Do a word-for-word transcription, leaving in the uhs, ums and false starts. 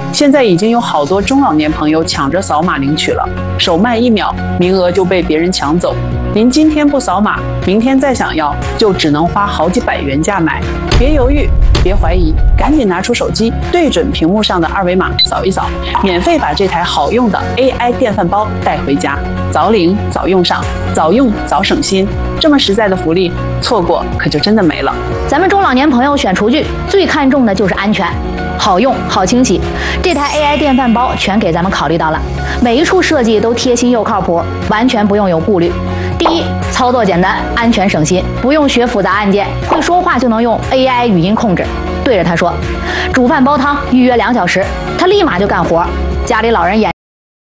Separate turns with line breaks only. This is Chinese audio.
现在已经有好多中老年朋友抢着扫码领取了，首卖一秒，名额就被别人抢走。您今天不扫码，明天再想要，就只能花好几百元价买。别犹豫，别怀疑，赶紧拿出手机，对准屏幕上的二维码扫一扫，免费把这台好用的 A I 电饭煲带回家，早领早用上，早用早省心。这么实在的福利，错过可就真的没了。
咱们中老年朋友选厨具最看重的就是安全，好用好清洗。这台 A I 电饭煲全给咱们考虑到了，每一处设计都贴心又靠谱，完全不用有顾虑。第一，操作简单，安全省心，不用学复杂按键，会说话就能用 A I 语音控制，对着它说煮饭煲汤预约两小时，它立马就干活。家里老人眼